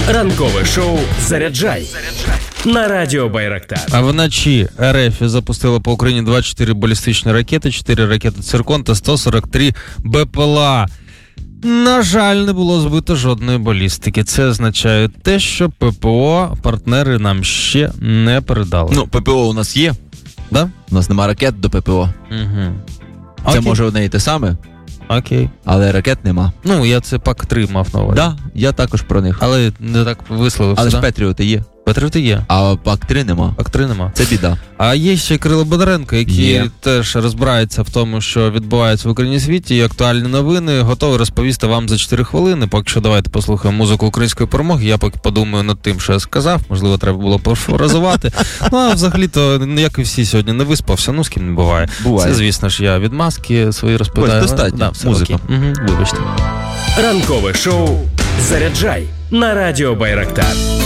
Ранкове шоу «Заряджай» на радіо Байрактар. А вночі РФ запустила по Україні 24 балістичні ракети, 4 ракети «Циркон» та 143 БПЛА. На жаль, не було збито жодної балістики. Це означає те, що ППО партнери нам ще не передали. Ну, ППО у нас є. Да? У нас нема ракет до ППО. Угу. Це може одне і те саме, Окей. але ракет нема. Ну, я це ПАК-3 мав на увазі. Да, я також про них. Але не так висловився, Але ж да? Петріоти є. Патріоти є. А ПАК-3 нема. ПАК-3 нема. Це біда. А є ще Кирило Бондаренко, який теж розбирається в тому, що відбувається в Україні і світі, і актуальні новини, готовий розповісти вам за 4 хвилини. Поки що давайте послухаємо музику української перемоги. Я поки подумаю над тим, що я сказав. Можливо, треба було пофразувати. Ну, а взагалі-то, як і всі сьогодні, не виспався. Ну, з ким не буває. Буває. Це, звісно ж, я відмазки свої розповідаю. Ось, достатньо. Да, все, музика. Вибачте. Ранкове шоу «Заряджай» на радіо Байрактар.